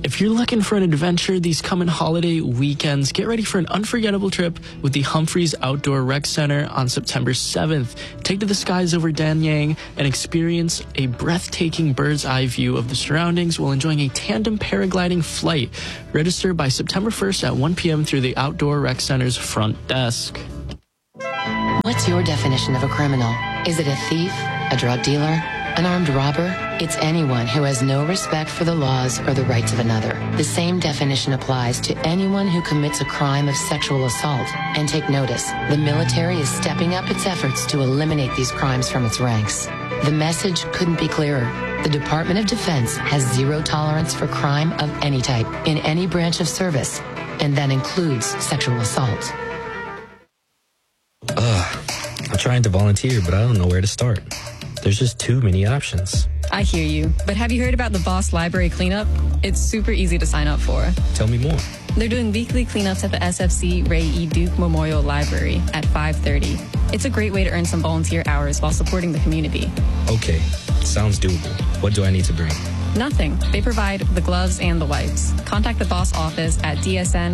If you're looking for an adventure these coming holiday weekends, get ready for an unforgettable trip with the Humphreys Outdoor Rec Center on September 7th. Take to the skies over Danyang and experience a breathtaking bird's eye view of the surroundings while enjoying a tandem paragliding flight. Register by September 1st at 1 p.m. through the Outdoor Rec Center's front desk. What's your definition of a criminal? Is it a thief, a drug dealer, an armed robber? It's anyone who has no respect for the laws or the rights of another. The same definition applies to anyone who commits a crime of sexual assault. And take notice, the military is stepping up its efforts to eliminate these crimes from its ranks. The message couldn't be clearer. The Department of Defense has zero tolerance for crime of any type in any branch of service, and that includes sexual assault. I'm trying to volunteer, but I don't know where to start. There's just too many options. I hear you, but have you heard about the Boss Library Cleanup? It's super easy to sign up for. Tell me more. They're doing weekly cleanups at the SFC Ray E. Duke Memorial Library at 5:30. It's a great way to earn some volunteer hours while supporting the community. Okay, sounds doable. What do I need to bring? Nothing. They provide the gloves and the wipes. Contact the Boss office at DSN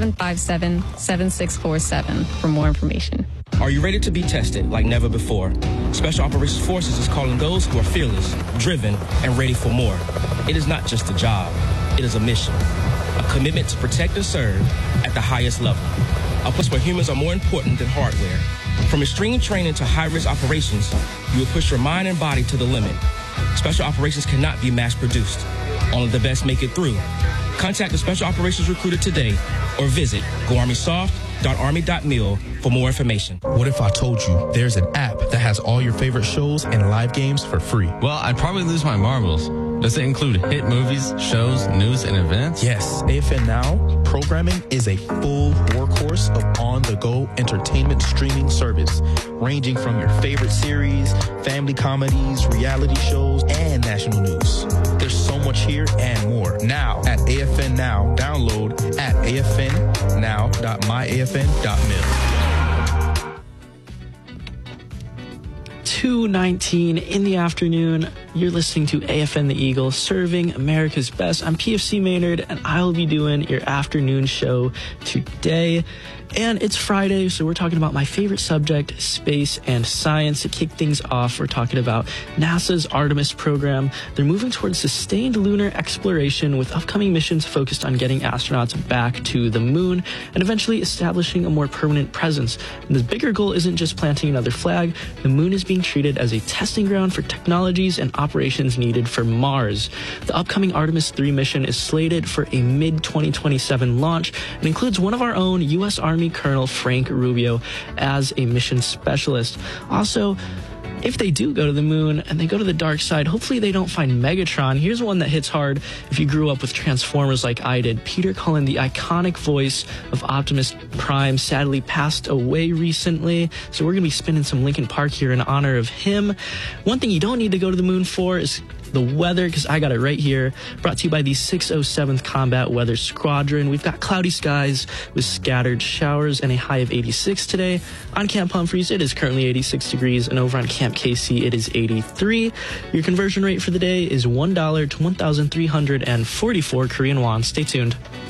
757-7647 for more information. Are you ready to be tested like never before? Special Operations Forces is calling those who are fearless, driven, and ready for more. It is not just a job. It is a mission. A commitment to protect and serve at the highest level. A place where humans are more important than hardware. From extreme training to high-risk operations, you will push your mind and body to the limit. Special Operations cannot be mass-produced. Only the best make it through. Contact the Special Operations Recruiter today or visit goarmysoft.army.mil for more information. What if I told you there's an app that has all your favorite shows and live games for free? Well, I'd probably lose my marbles. Does it include hit movies, shows, news, and events? Yes. AFN Now programming is a full workhorse of on-the-go entertainment streaming service, ranging from your favorite series, family comedies, reality shows, and national news. There's so much here and more. Now at AFN Now. Download at afnnow.myafn.mil. 2:19 in the afternoon. You're listening to AFN The Eagle, serving America's best. I'm PFC Maynard, and I'll be doing your afternoon show today. And it's Friday, so we're talking about my favorite subject, space and science. To kick things off, we're talking about NASA's Artemis program. They're moving towards sustained lunar exploration with upcoming missions focused on getting astronauts back to the moon and eventually establishing a more permanent presence. And the bigger goal isn't just planting another flag. The moon is being treated as a testing ground for technologies and operations needed for Mars. The upcoming Artemis 3 mission is slated for a mid-2027 launch and includes one of our own U.S. Army Colonel Frank Rubio as a mission specialist. Also, if they do go to the moon and they go to the dark side, hopefully they don't find Megatron. Here's one that hits hard if you grew up with Transformers like I did. Peter Cullen, the iconic voice of Optimus Prime, sadly passed away recently. So we're going to be spinning some Linkin Park here in honor of him. One thing you don't need to go to the moon for is the weather, because I got it right here. Brought to you by the 607th Combat Weather Squadron. We've got cloudy skies with scattered showers and a high of 86 today. On Camp Humphreys, it is currently 86 degrees, and over on Camp KC, it is 83. Your conversion rate for the day is $1 to 1,344 Korean won. Stay tuned.